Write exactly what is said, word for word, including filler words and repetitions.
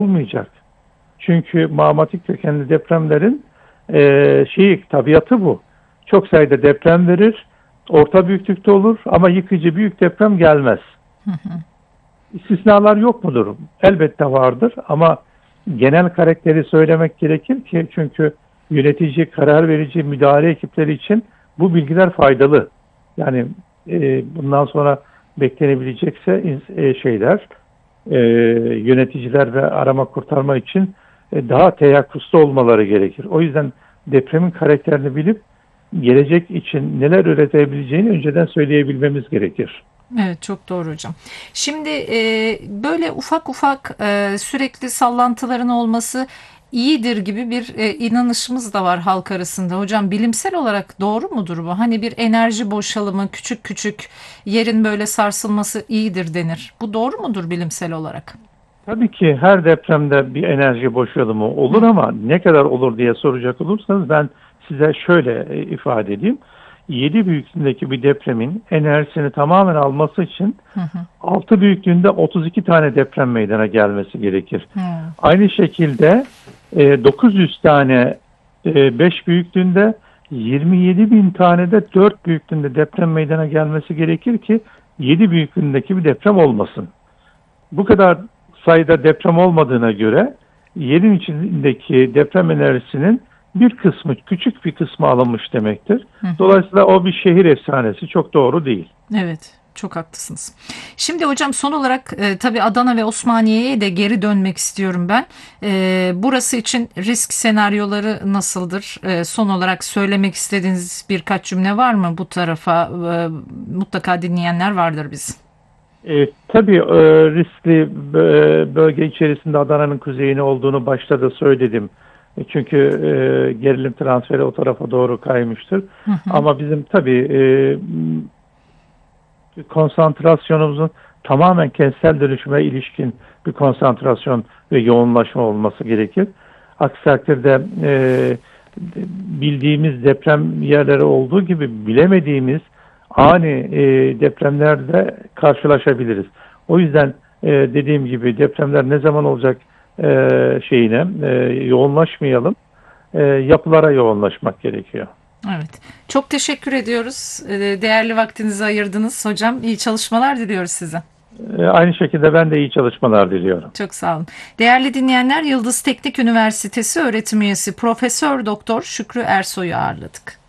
olmayacak. Çünkü magmatik kökenli depremlerin e, şeyi, tabiatı bu. Çok sayıda deprem verir, orta büyüklükte olur ama yıkıcı büyük deprem gelmez. Hı hı. İstisnalar yok mudur? Elbette vardır ama genel karakteri söylemek gerekir ki çünkü yönetici, karar verici, müdahale ekipleri için bu bilgiler faydalı. Yani e, bundan sonra beklenebilecekse e, şeyler, e, yöneticiler ve arama kurtarma için e, daha teyakkuzda olmaları gerekir. O yüzden depremin karakterini bilip gelecek için neler üretebileceğini önceden söyleyebilmemiz gerekir. Evet, çok doğru hocam. Şimdi e, böyle ufak ufak e, sürekli sallantıların olması iyidir gibi bir e, inanışımız da var halk arasında. Hocam bilimsel olarak doğru mudur bu? Hani bir enerji boşalımı, küçük küçük yerin böyle sarsılması iyidir denir. Bu doğru mudur bilimsel olarak? Tabii ki her depremde bir enerji boşalımı Hı olur ama ne kadar olur diye soracak olursanız ben size şöyle e, ifade edeyim. yedi büyüklüğündeki bir depremin enerjisini tamamen alması için hı hı. altı büyüklüğünde otuz iki tane deprem meydana gelmesi gerekir. Hı. Aynı şekilde e, dokuz yüz tane e, beş büyüklüğünde, yirmi yedi bin tane de dört büyüklüğünde deprem meydana gelmesi gerekir ki yedi büyüklüğündeki bir deprem olmasın. Bu kadar sayıda deprem olmadığına göre yerin içindeki deprem enerjisinin bir kısmı, küçük bir kısmı alınmış demektir. Hı hı. Dolayısıyla o bir şehir efsanesi, çok doğru değil. Evet, çok haklısınız. Şimdi hocam son olarak e, tabii Adana ve Osmaniye'ye de geri dönmek istiyorum ben. E, burası için risk senaryoları nasıldır? E, son olarak söylemek istediğiniz birkaç cümle var mı bu tarafa? E, mutlaka dinleyenler vardır bizim. E, tabii e, riskli e, bölge içerisinde Adana'nın kuzeyine olduğunu başta da söyledim. E, çünkü e, gerilim transferi o tarafa doğru kaymıştır. Hı hı. Ama bizim tabii e, konsantrasyonumuzun tamamen kentsel dönüşüme ilişkin bir konsantrasyon ve yoğunlaşma olması gerekir. Aksi takdirde e, bildiğimiz deprem yerleri olduğu gibi bilemediğimiz ani e, depremlerle karşılaşabiliriz. O yüzden e, dediğim gibi depremler ne zaman olacak e, şeyine e, yoğunlaşmayalım. E, yapılara yoğunlaşmak gerekiyor. Evet. Çok teşekkür ediyoruz. E, değerli vaktinizi ayırdınız hocam. İyi çalışmalar diliyoruz size. E, aynı şekilde ben de iyi çalışmalar diliyorum. Çok sağ olun. Değerli dinleyenler, Yıldız Teknik Üniversitesi öğretim üyesi Profesör Doktor Şükrü Ersoy'u ağırladık.